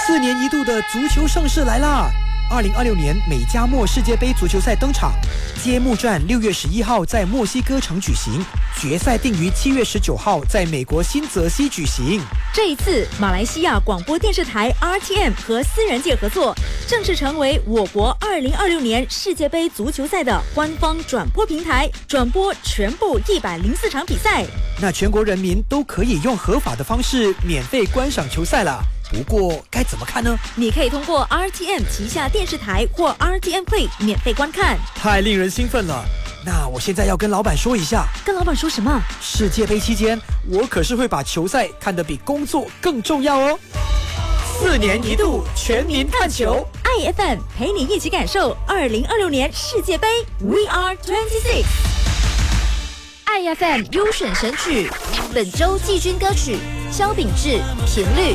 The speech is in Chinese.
4年一度的足球盛事来啦！2026年美加墨世界杯足球赛登场，揭幕战6月11号在墨西哥城举行，决赛定于7月19号在美国新泽西举行。 这一次，马来西亚广播电视台 RTM 和私人界合作，正式成为我国2026年世界杯足球赛的官方转播平台，转播全部104场比赛。 那全国人民都可以用合法的方式免费观赏球赛了。不过该怎么看呢？ 你可以通过 RTM 旗下电视台或 RTM Play 免费观看。 太令人兴奋了！那我现在要跟老板说一下。 跟老板说什么？ 世界杯期间，我可是会把球赛看得比工作更重要哦。4年一度全民看球 ，IFM 陪你一起感受2026年世界杯 We Are 26。IFM 优选神曲，本周季军歌曲萧秉治《频率》。